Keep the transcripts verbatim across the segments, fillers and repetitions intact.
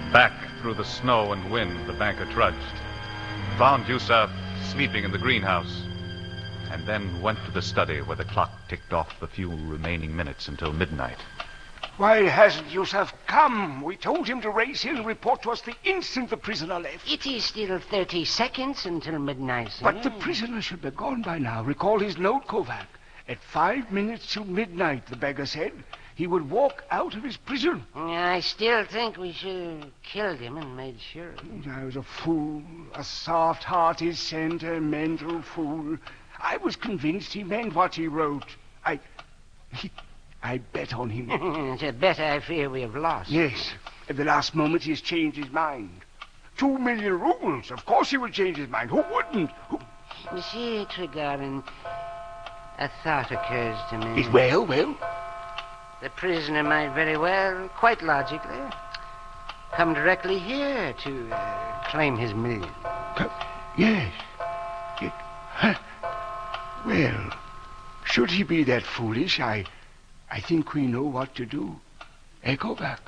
Back through the snow and wind, the banker trudged. Found Yusuf sleeping in the greenhouse, and then went to the study where the clock ticked off the few remaining minutes until midnight. Why hasn't Yusuf come? We told him to race here and report to us the instant the prisoner left. It is still thirty seconds until midnight, sir. But the prisoner should be gone by now. Recall his note, Kovac. At five minutes to midnight, the beggar said, he would walk out of his prison. I still think we should have killed him and made sure. I was a fool, a soft-hearted, sentimental fool. I was convinced he meant what he wrote. I... He, I bet on him. It's a bet I fear we have lost. Yes. At the last moment, he has changed his mind. Two million rubles. Of course he will change his mind. Who wouldn't? Who... Monsieur Trigarin, a thought occurs to me. It, well, well? The prisoner might very well, quite logically, come directly here to uh, claim his million. Uh, yes. It, huh. Well, should he be that foolish, I... I think we know what to do. Echo back.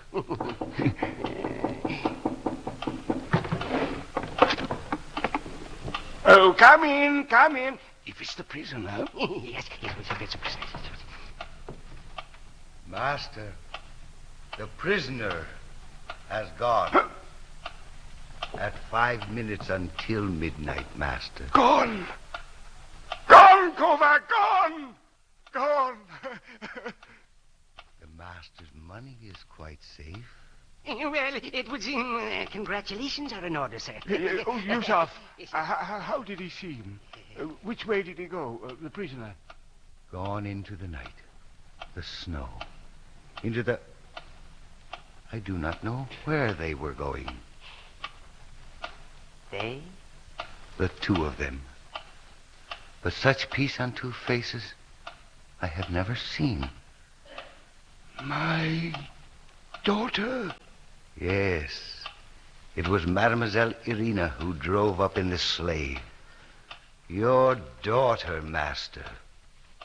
Oh, come in, come in. If it's the prisoner. yes, yes, it's a prisoner. Master, the prisoner has gone. At five minutes until midnight, Master. Gone! Gone, Kovac, gone! Gone! The Master's money is quite safe. Well, it would seem uh, congratulations are in order, sir. Uh, oh, Yusuf, uh, how, how did he seem? Uh, which way did he go, uh, the prisoner? Gone into the night, the snow, into the... I do not know where they were going. They? The two of them. But such peace on two faces I have never seen. My daughter? Yes. It was Mademoiselle Irina who drove up in the sleigh. Your daughter, Master.